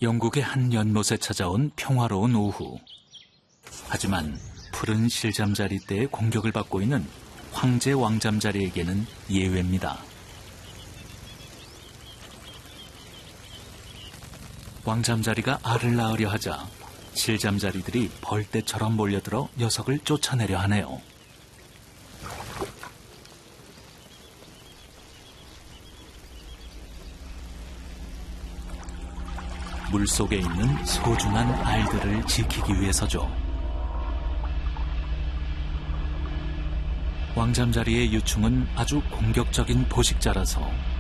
영국의 한 연못에 찾아온 평화로운 오후. 하지만 푸른 실잠자리 떼의 공격을 받고 있는 황제 왕잠자리에게는 예외입니다. 왕잠자리가 알을 낳으려 하자 실잠자리들이 벌떼처럼 몰려들어 녀석을 쫓아내려 하네요. 물속에 있는 소중한 알들을 지키기 위해서죠. 왕잠자리의 유충은 아주 공격적인 포식자라서